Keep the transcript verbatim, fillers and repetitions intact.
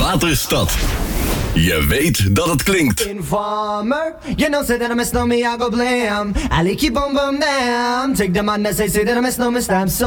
Waterstad. Je weet dat het klinkt. Informer, you know say that I miss no me, I go blam. I like keep on bam bam. Take the man that say say that I miss no me stamp.